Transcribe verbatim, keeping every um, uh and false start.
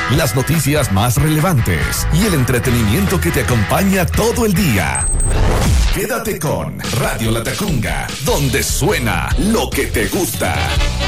las noticias más relevantes y el entretenimiento que te acompaña todo el día. Quédate con Radio La Tacunga, donde suena lo que te gusta.